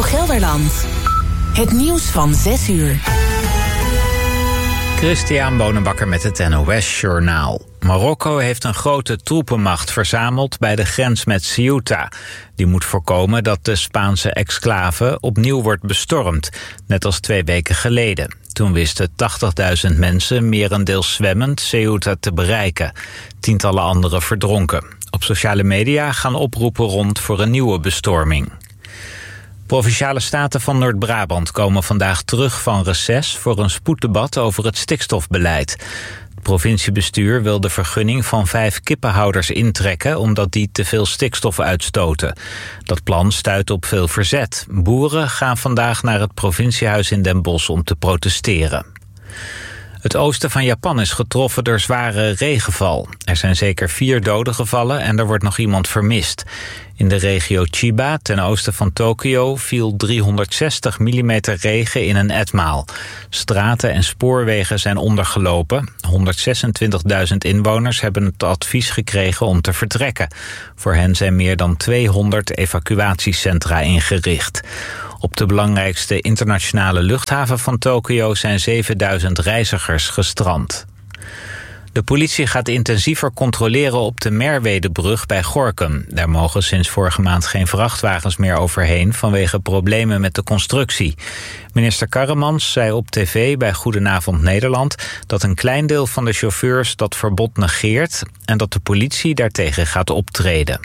Radio Gelderland. Het nieuws van 6 uur. Christian Bonenbakker met het NOS Journaal. Marokko heeft een grote troepenmacht verzameld bij de grens met Ceuta. Die moet voorkomen dat de Spaanse exclave opnieuw wordt bestormd, net als 2 weken geleden. Toen wisten 80.000 mensen, merendeels zwemmend, Ceuta te bereiken. Tientallen anderen verdronken. Op sociale media gaan oproepen rond voor een nieuwe bestorming. Provinciale staten van Noord-Brabant komen vandaag terug van reces voor een spoeddebat over het stikstofbeleid. Het provinciebestuur wil de vergunning van 5 kippenhouders intrekken omdat die te veel stikstof uitstoten. Dat plan stuit op veel verzet. Boeren gaan vandaag naar het provinciehuis in Den Bosch om te protesteren. Het oosten van Japan is getroffen door zware regenval. Er zijn zeker 4 doden gevallen en er wordt nog iemand vermist. In de regio Chiba, ten oosten van Tokio, viel 360 mm regen in een etmaal. Straten en spoorwegen zijn ondergelopen. 126.000 inwoners hebben het advies gekregen om te vertrekken. Voor hen zijn meer dan 200 evacuatiecentra ingericht. Op de belangrijkste internationale luchthaven van Tokio zijn 7000 reizigers gestrand. De politie gaat intensiever controleren op de Merwedebrug bij Gorinchem. Daar mogen sinds vorige maand geen vrachtwagens meer overheen vanwege problemen met de constructie. Minister Karremans zei op tv bij Goedenavond Nederland dat een klein deel van de chauffeurs dat verbod negeert en dat de politie daartegen gaat optreden.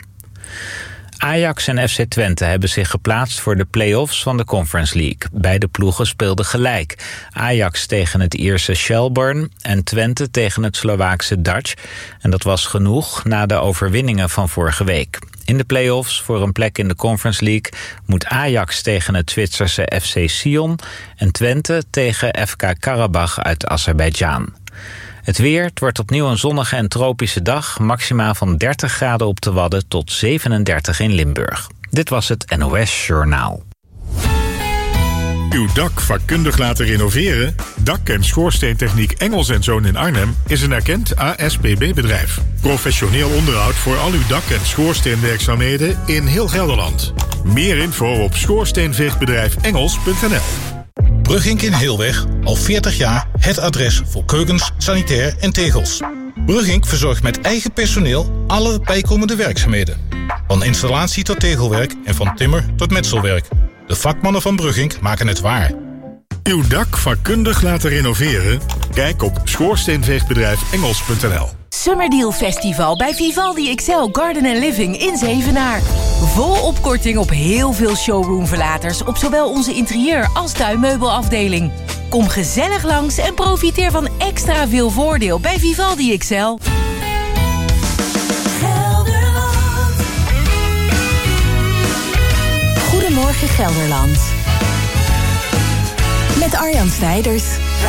Ajax en FC Twente hebben zich geplaatst voor de play-offs van de Conference League. Beide ploegen speelden gelijk. Ajax tegen het Ierse Shelbourne en Twente tegen het Slovaakse Dutch. En dat was genoeg na de overwinningen van vorige week. In de play-offs voor een plek in de Conference League moet Ajax tegen het Zwitserse FC Sion en Twente tegen FK Karabach uit Azerbeidzjan. Het weer, het wordt opnieuw een zonnige en tropische dag. Maximaal van 30 graden op de Wadden tot 37 in Limburg. Dit was het NOS Journaal. Uw dak vakkundig laten renoveren? Dak- en schoorsteentechniek Engels & Zoon in Arnhem is een erkend ASPB-bedrijf. Professioneel onderhoud voor al uw dak- en schoorsteenwerkzaamheden in heel Gelderland. Meer info op schoorsteenveegbedrijfengels.nl. Brugink in Heelweg, al 40 jaar het adres voor keukens, sanitair en tegels. Brugink verzorgt met eigen personeel alle bijkomende werkzaamheden. Van installatie tot tegelwerk en van timmer tot metselwerk. De vakmannen van Brugink maken het waar. Uw dak vakkundig laten renoveren? Kijk op schoorsteenveegbedrijfengels.nl. Summerdeal Festival bij Vivaldi XL Garden & Living in Zevenaar. Volop korting op heel veel showroomverlaters op zowel onze interieur- als tuinmeubelafdeling. Kom gezellig langs en profiteer van extra veel voordeel bij Vivaldi XL. Gelderland. Goedemorgen Gelderland. Met Arjan Snijders.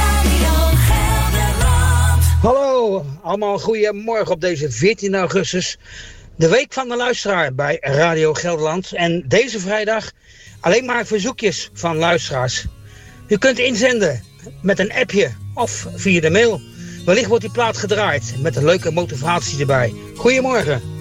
Hallo, allemaal goedemorgen op deze 14 augustus. De week van de luisteraar bij Radio Gelderland. En deze vrijdag alleen maar verzoekjes van luisteraars. U kunt inzenden met een appje of via de mail. Wellicht wordt die plaat gedraaid met een leuke motivatie erbij. Goedemorgen.